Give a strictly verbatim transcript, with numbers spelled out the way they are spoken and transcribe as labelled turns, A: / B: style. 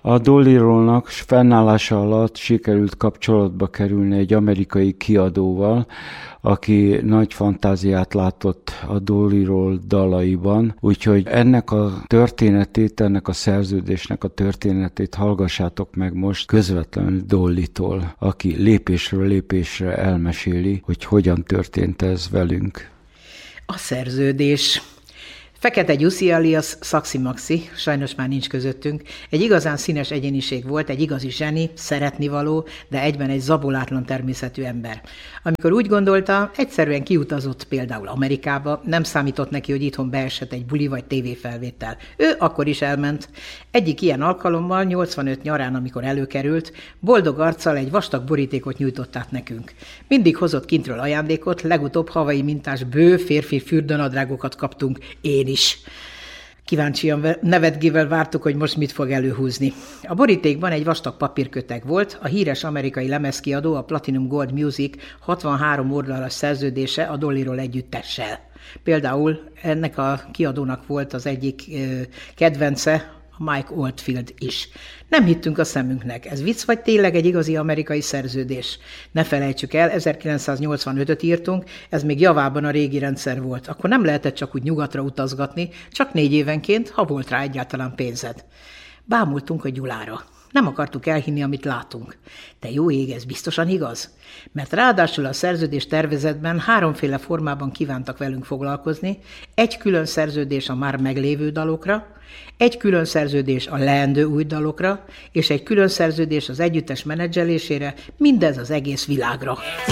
A: A Dolly Rollnak fennállása alatt sikerült kapcsolatba kerülni egy amerikai kiadóval, aki nagy fantáziát látott a Dolly Roll dalaiban, úgyhogy ennek a történetét, ennek a szerződésnek a történetét hallgassátok meg most közvetlenül Dollytól, aki lépésről lépésre elmeséli, hogy hogyan történt ez velünk.
B: A szerződés. Fekete Gyuszi alias Szaxi Maxi, sajnos már nincs közöttünk, egy igazán színes egyéniség volt, egy igazi zseni, szeretnivaló, de egyben egy zabolátlan természetű ember. Amikor úgy gondolta, egyszerűen kiutazott például Amerikába, nem számított neki, hogy itthon beesett egy buli vagy tévéfelvétel. Ő akkor is elment. Egyik ilyen alkalommal, nyolcvanöt nyarán, amikor előkerült, boldog arccal egy vastag borítékot nyújtott át nekünk. Mindig hozott kintről ajándékot, legutóbb havai mintás bő férfi fürdőnadrágokat kaptunk, én is. Kíváncsian nevetgével vártuk, hogy most mit fog előhúzni. A borítékban egy vastag papírköteg volt, a híres amerikai lemezkiadó, a Platinum Gold Music hatvanhárom oldalas szerződése a Dollyról együttessel. Például ennek a kiadónak volt az egyik kedvence, a Mike Oldfield is. Nem hittünk a szemünknek. Ez vicc vagy tényleg egy igazi amerikai szerződés? Ne felejtsük el, ezerkilencszáznyolcvanötöt írtunk, ez még javában a régi rendszer volt. Akkor nem lehetett csak úgy nyugatra utazgatni, csak négy évenként, ha volt rá egyáltalán pénzed. Bámultunk a Gyulára. Nem akartuk elhinni, amit látunk. De jó ég, ez biztosan igaz? Mert ráadásul a szerződés tervezetben háromféle formában kívántak velünk foglalkozni, egy külön szerződés a már meglévő dalokra, egy külön szerződés a leendő új dalokra, és egy külön szerződés az együttes menedzselésére, mindez az egész világra.